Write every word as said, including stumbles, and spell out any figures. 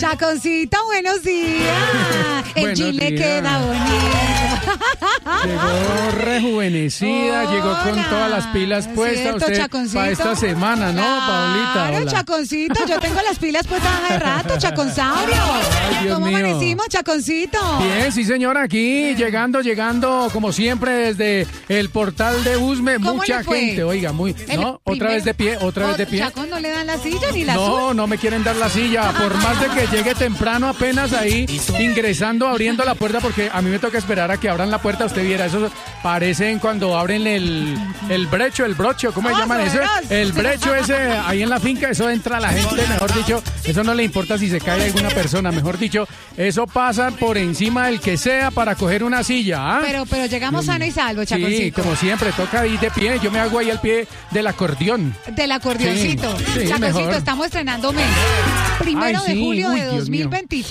Chaconcito, buenos días. El Buenos jean le días. queda bonito. Llegó rejuvenecida, Hola. llegó con todas las pilas puestas. ¿Cierto, Usted Chaconcito? para esta semana, ¿no, Paulita? Claro, Hola. Chaconcito, yo tengo las pilas puestas hace rato, Chaconsaurio. Ay, Dios ¿Cómo mío. amanecimos, Chaconcito? Bien, sí, señora, aquí llegando, llegando, como siempre, desde el portal de Usme, ¿Cómo mucha le fue? gente, oiga, muy, El ¿no? Otra primero- vez de pie, otra vez de pie. Chaco no le dan la silla ni la azul. No, no me quieren dar la silla, por más de que llegue temprano apenas ahí, ingresando, abriendo la puerta, porque a mí me toca esperar a que abran la puerta, usted viera, eso parecen cuando abren el, el brecho, el brocho, ¿cómo se Ah, llaman eso? verás. El brecho ese, ahí en la finca, eso entra la gente, mejor dicho, eso no le importa si se cae alguna persona, mejor dicho, eso pasa por encima del que sea para coger una silla, ¿ah? Pero, pero llegamos sano y salvo, Chaconcito. Sí, como siempre, toca ahí de pie, yo me hago ahí al pie del acordeón. Del acordeoncito. Sí, sí, Chaconcito, mejor. estamos estrenando mes. Primero Ay, de sí, julio uy, de Dios mío. dos mil veintiséis.